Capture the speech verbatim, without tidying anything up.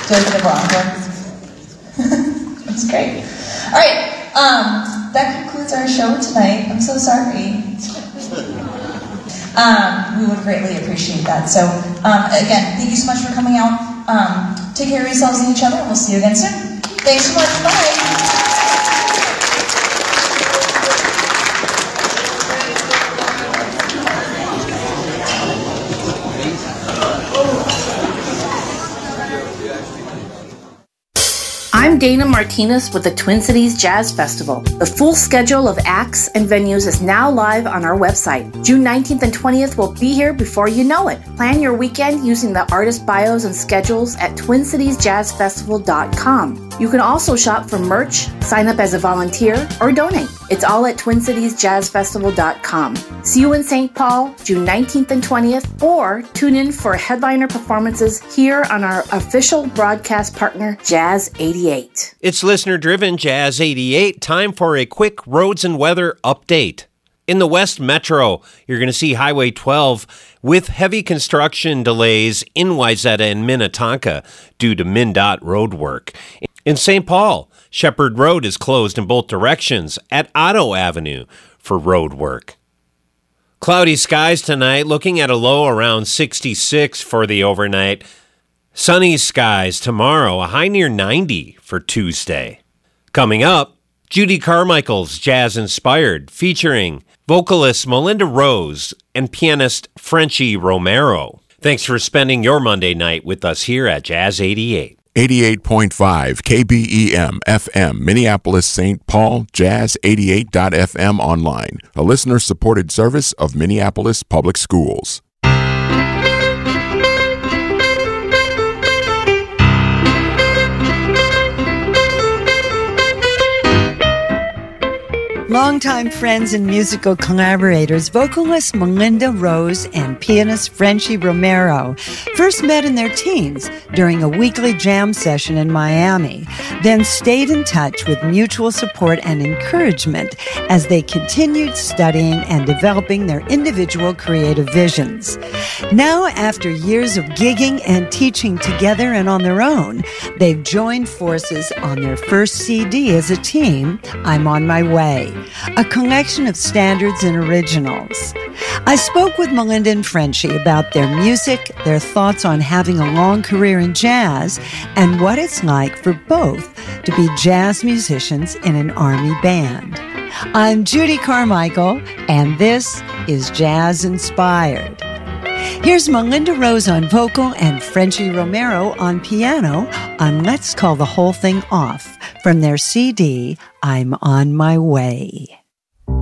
Do I get a bronco? That's great. All right, um, that concludes our show tonight. I'm so sorry. Um, we would greatly appreciate that. So, um, again, thank you so much for coming out. Um, take care of yourselves and each other, and we'll see you again soon. Thanks so much. Bye. I'm Dana Martinez with the Twin Cities Jazz Festival. The full schedule of acts and venues is now live on our website. June nineteenth and twentieth will be here before you know it. Plan your weekend using the artist bios and schedules at twin cities jazz festival dot com. You can also shop for merch, sign up as a volunteer, or donate. It's all at twin cities jazz festival dot com. See you in Saint Paul, June nineteenth and twentieth, or tune in for headliner performances here on our official broadcast partner, Jazz eighty-eight. It's listener-driven Jazz eighty-eight. Time for a quick roads and weather update. In the West Metro, you're going to see Highway twelve with heavy construction delays in Wayzata and Minnetonka due to MnDOT road work. In Saint Paul, Shepherd Road is closed in both directions at Otto Avenue for road work. Cloudy skies tonight, looking at a low around sixty-six for the overnight. Sunny skies tomorrow, a high near ninety for Tuesday. Coming up, Judy Carmichael's Jazz Inspired, featuring vocalist Melinda Rose and pianist Frenchie Romero. Thanks for spending your Monday night with us here at Jazz eighty-eight. eighty-eight point five K B E M F M, Minneapolis, Saint Paul, jazz eighty-eight dot f m online, a listener-supported service of Minneapolis Public Schools. Longtime friends and musical collaborators, vocalist Melinda Rose and pianist Frenchie Romero first met in their teens during a weekly jam session in Miami, then stayed in touch with mutual support and encouragement as they continued studying and developing their individual creative visions. Now, after years of gigging and teaching together and on their own, they've joined forces on their first C D as a team, I'm On My Way, a collection of standards and originals. I spoke with Melinda and Frenchie about their music, their thoughts on having a long career in jazz, and what it's like for both to be jazz musicians in an Army band. I'm Judy Carmichael, and this is Jazz Inspired. Here's Melinda Rose on vocal and Frenchie Romero on piano on Let's Call the Whole Thing Off from their C D, I'm On My Way.